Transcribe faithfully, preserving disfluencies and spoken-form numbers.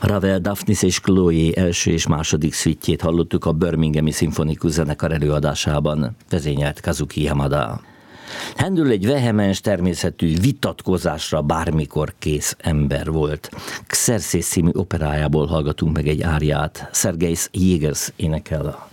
Ravel, Daphnis és Chloé első és második szüitjét hallottuk a Birminghami Szimfonikus Zenekar előadásában, vezényelt Kazuki Yamada. Handel egy vehemens természetű vitatkozásra bármikor kész ember volt. Xerxes című operájából hallgatunk meg egy áriát, Sergej Jégers énekel.